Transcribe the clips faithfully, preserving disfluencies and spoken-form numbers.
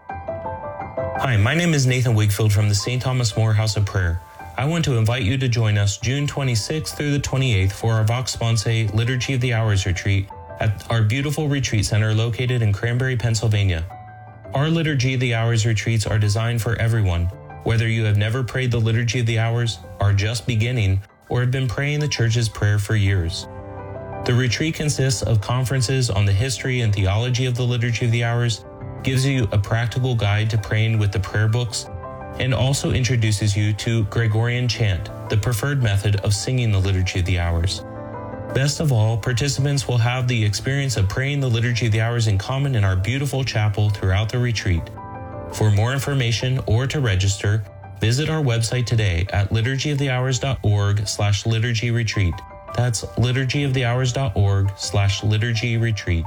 Hi, my name is Nathan Wigfield from the Saint Thomas More House of Prayer. I want to invite you to join us June twenty-sixth through the twenty-eighth for our Vox Sponsae Liturgy of the Hours retreat at our beautiful retreat center located in Cranberry, Pennsylvania. Our Liturgy of the Hours retreats are designed for everyone, whether you have never prayed the Liturgy of the Hours, are just beginning, or have been praying the Church's prayer for years. The retreat consists of conferences on the history and theology of the Liturgy of the Hours, gives you a practical guide to praying with the prayer books, and also introduces you to Gregorian chant, the preferred method of singing the Liturgy of the Hours. Best of all, participants will have the experience of praying the Liturgy of the Hours in common in our beautiful chapel throughout the retreat. For more information or to register, visit our website today at liturgy of the hours dot org slash liturgy retreat. That's liturgy of the hours dot org slash liturgy retreat.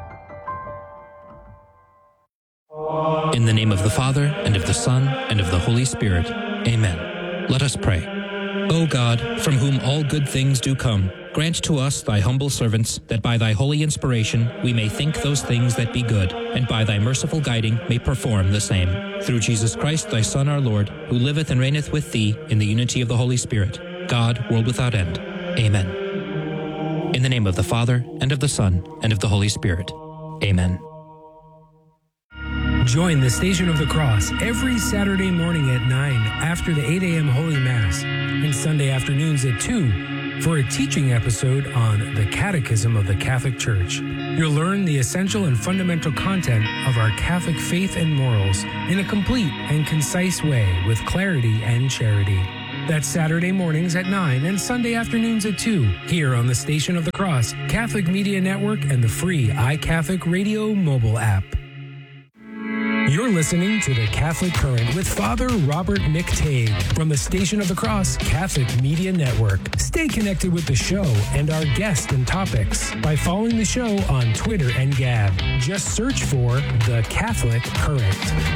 In the name of the Father, and of the Son, and of the Holy Spirit. Amen. Let us pray. O God, from whom all good things do come, grant to us, thy humble servants, that by thy holy inspiration we may think those things that be good, and by thy merciful guiding may perform the same. Through Jesus Christ, thy Son, our Lord, who liveth and reigneth with thee in the unity of the Holy Spirit, God, world without end. Amen. In the name of the Father, and of the Son, and of the Holy Spirit. Amen. Join the Station of the Cross every Saturday morning at nine after the eight a.m. Holy Mass and Sunday afternoons at two for a teaching episode on the Catechism of the Catholic Church. You'll learn the essential and fundamental content of our Catholic faith and morals in a complete and concise way with clarity and charity. That's Saturday mornings at nine and Sunday afternoons at two here on the Station of the Cross, Catholic Media Network, and the free iCatholic Radio mobile app. You're listening to The Catholic Current with Father Robert McTague from the Station of the Cross Catholic Media Network. Stay connected with the show and our guests and topics by following the show on Twitter and Gab. Just search for The Catholic Current.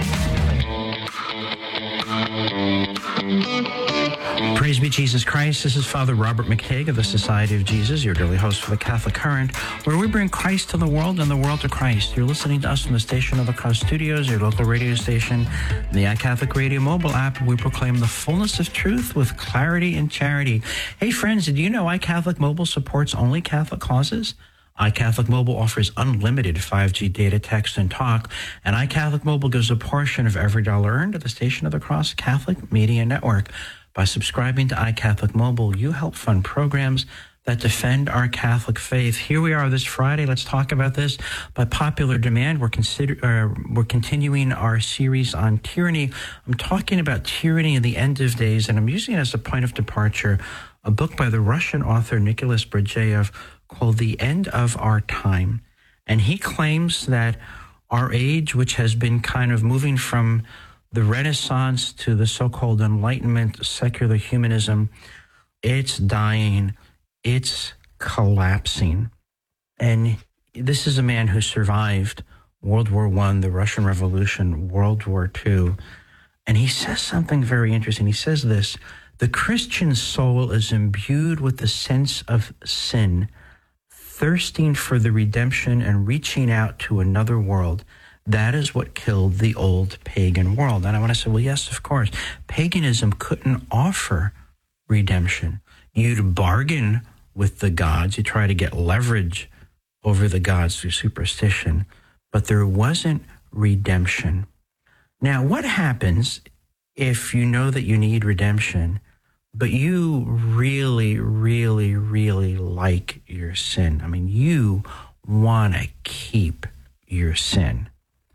Praise be Jesus Christ. This is Father Robert McTague of the Society of Jesus, your daily host for the Catholic Current, where we bring Christ to the world and the world to Christ. You're listening to us from the Station of the Cross Studios, your local radio station, and the iCatholic Radio mobile app. We proclaim the fullness of truth with clarity and charity. Hey friends, did you know iCatholic Mobile supports only Catholic causes? iCatholic Mobile offers unlimited five G data, text, and talk, and iCatholic Mobile gives a portion of every dollar earned to the Station of the Cross Catholic Media Network. By subscribing to iCatholic Mobile, you help fund programs that defend our Catholic faith. Here we are this Friday. Let's talk about this. By popular demand, we're consider uh, we're continuing our series on tyranny. I'm talking about tyranny in the end of days, and I'm using it as a point of departure a book by the Russian author Nicholas Berdyaev called The End of Our Time. And he claims that our age, which has been kind of moving from the Renaissance to the so-called Enlightenment, secular humanism, it's dying, it's collapsing. And this is a man who survived World War One, the Russian Revolution, World War Two. And he says something very interesting. He says this: the Christian soul is imbued with the sense of sin, thirsting for the redemption and reaching out to another world. That is what killed the old pagan world. And I want to say, well, yes, of course. Paganism couldn't offer redemption. You'd bargain with the gods. You try to get leverage over the gods through superstition. But there wasn't redemption. Now, what happens if you know that you need redemption, but you really, really, really like your sin? I mean, you want to keep your sin.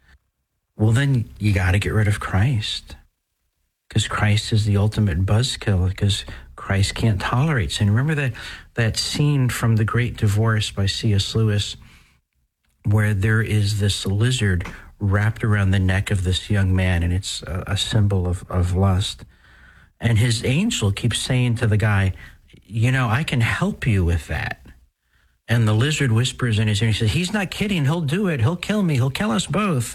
Well, then you got to get rid of Christ, because Christ is the ultimate buzzkill, because Christ can't tolerate sin. Remember that, that scene from The Great Divorce by C S Lewis, where there is this lizard wrapped around the neck of this young man, and it's a, a symbol of, of lust. And his angel keeps saying to the guy, you know, I can help you with that. And the lizard whispers in his ear, he says, he's not kidding, he'll do it, he'll kill me, he'll kill us both.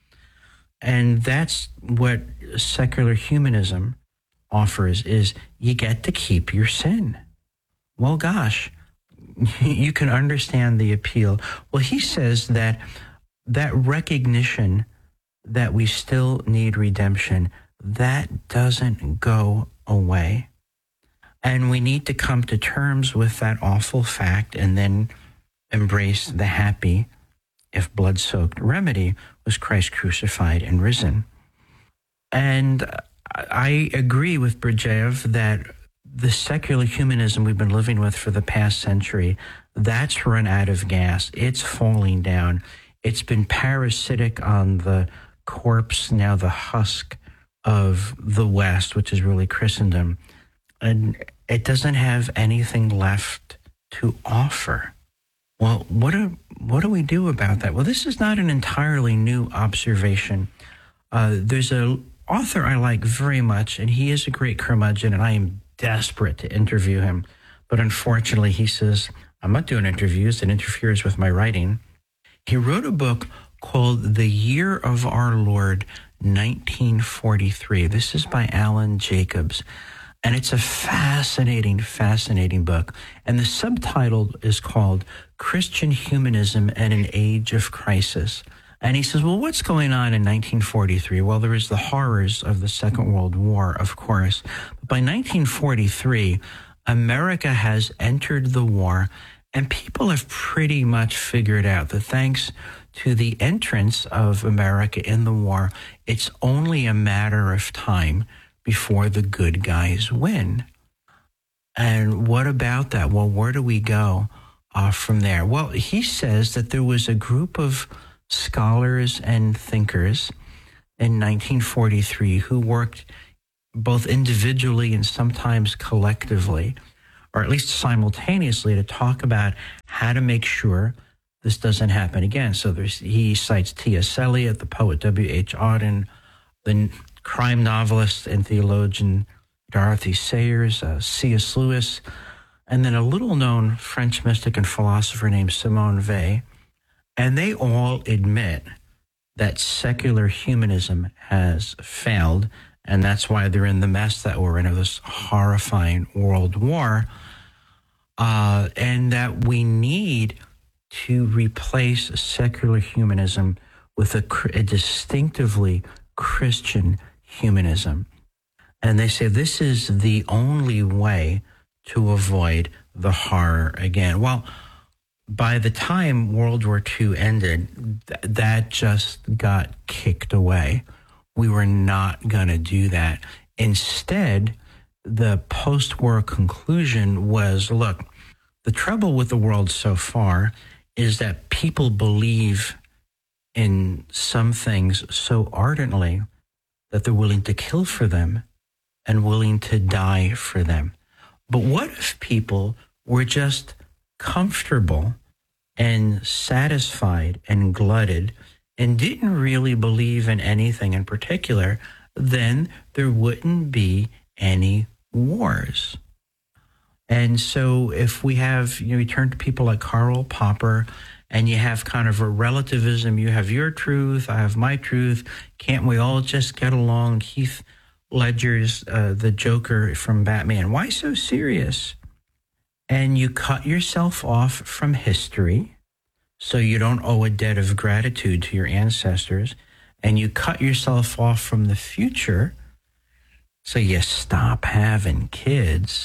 And that's what secular humanism offers, is you get to keep your sin. Well, gosh, you can understand the appeal. Well, he says that that recognition that we still need redemption. That doesn't go away. And we need to come to terms with that awful fact and then embrace the happy, if blood-soaked, remedy was Christ crucified and risen. And I agree with Berdyaev that the secular humanism we've been living with for the past century, that's run out of gas. It's falling down. It's been parasitic on the corpse, now the husk of the West, which is really Christendom. And it doesn't have anything left to offer. Well, what do, what do we do about that? Well, this is not an entirely new observation. Uh, there's an author I like very much, and he is a great curmudgeon, and I am desperate to interview him. But unfortunately, he says, I'm not doing interviews. It interferes with my writing. He wrote a book called The Year of Our Lord, nineteen forty-three. This is by Alan Jacobs. And it's a fascinating, fascinating book. And the subtitle is called Christian Humanism in an Age of Crisis. And he says, well, what's going on in nineteen forty-three? Well, there is the horrors of the Second World War, of course. But by nineteen forty-three, America has entered the war, and people have pretty much figured out that thanks to the entrance of America in the war, it's only a matter of time before the good guys win. And what about that? Well, where do we go uh, from there? Well, he says that there was a group of scholars and thinkers in nineteen forty-three who worked both individually and sometimes collectively, or at least simultaneously, to talk about how to make sure this doesn't happen again. So there's, he cites T S Eliot, the poet W H Auden, the crime novelist and theologian Dorothy Sayers, uh, C S Lewis, and then a little-known French mystic and philosopher named Simone Weil. And they all admit that secular humanism has failed, and that's why they're in the mess that we're in, of this horrifying world war, uh, and that we need to replace secular humanism with a, a distinctively Christian humanism. And they say this is the only way to avoid the horror again. Well, by the time World War Two ended, th- that just got kicked away. We were not going to do that. Instead, the post-war conclusion was, look, the trouble with the world so far is that people believe in some things so ardently that they're willing to kill for them and willing to die for them. But what if people were just comfortable and satisfied and glutted and didn't really believe in anything in particular? Then there wouldn't be any wars. And so if we have, you know, you turn to people like Karl Popper, and you have kind of a relativism, you have your truth, I have my truth, can't we all just get along? Heath Ledger's uh, the Joker from Batman, why so serious? And you cut yourself off from history, so you don't owe a debt of gratitude to your ancestors, and you cut yourself off from the future, so you stop having kids,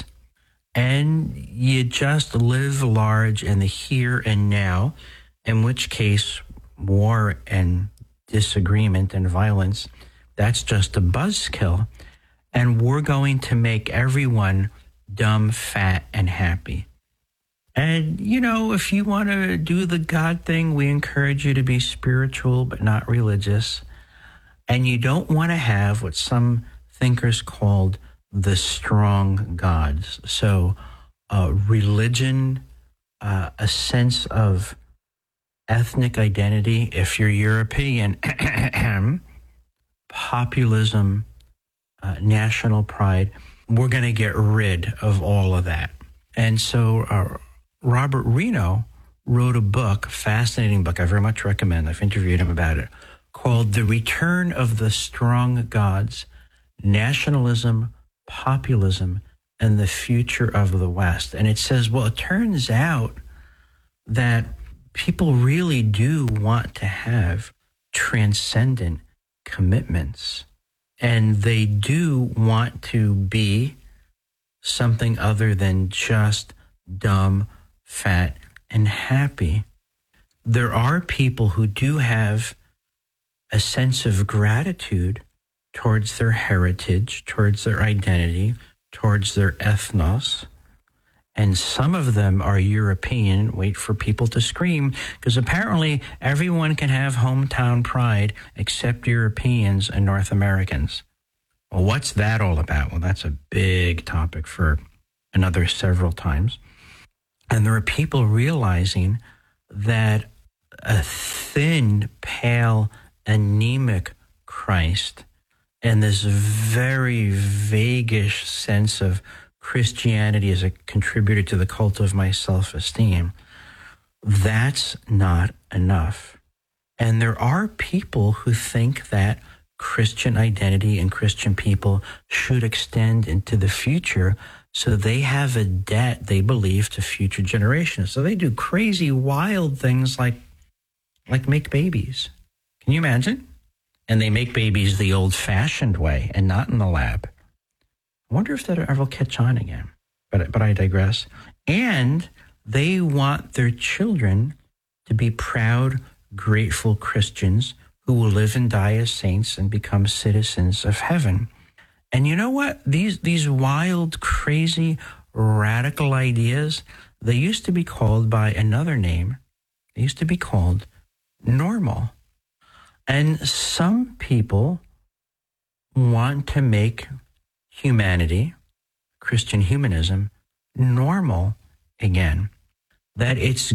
and you just live large in the here and now, in which case war and disagreement and violence, that's just a buzzkill. And we're going to make everyone dumb, fat, and happy. And, you know, if you want to do the God thing, we encourage you to be spiritual but not religious. And you don't want to have what some thinkers called the strong gods. So uh, religion, uh, a sense of ethnic identity, if you're European, populism, uh, national pride, we're going to get rid of all of that. And so uh, Robert Reno wrote a book, fascinating book, I very much recommend, I've interviewed him about it, called The Return of the Strong Gods, Nationalism, Populism, and the Future of the West. And it says, well, it turns out that people really do want to have transcendent commitments. And they do want to be something other than just dumb, fat, and happy. There are people who do have a sense of gratitude towards their heritage, towards their identity, towards their ethnos. And some of them are European. Wait for people to scream, because apparently everyone can have hometown pride except Europeans and North Americans. Well, what's that all about? Well, that's a big topic for another several times. And there are people realizing that a thin, pale, anemic Christ and this very vaguish sense of Christianity as a contributor to the cult of my self-esteem, that's not enough. And there are people who think that Christian identity and Christian people should extend into the future, so they have a debt, they believe, to future generations. So they do crazy, wild things like, like make babies. Can you imagine? And they make babies the old-fashioned way and not in the lab. I wonder if that ever will catch on again, but but I digress. And they want their children to be proud, grateful Christians who will live and die as saints and become citizens of heaven. And you know what? These these wild, crazy, radical ideas, they used to be called by another name. They used to be called normal. And some people want to make humanity, Christian humanism, normal again. That it's